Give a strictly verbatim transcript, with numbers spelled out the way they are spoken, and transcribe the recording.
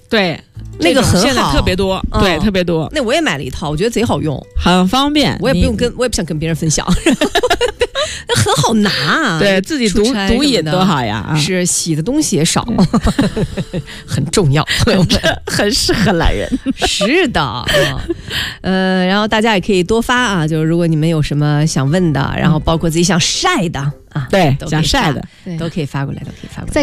对， 那个很好， 现在特别多， 嗯、 对，特别多。 那我也买了一套，我觉得贼好用， 很方便， 我也不用跟，我也不想跟别人分享。那很好拿、啊， 对自己独独饮多好呀！啊、 是洗的东西也少，很重要， 很很适合懒人。 是的，嗯、呃，然后大家也可以多发啊，就是如果你们有什么想问的，然后包括自己想晒的啊， 对，想晒的都可以发过来，都可以发过来。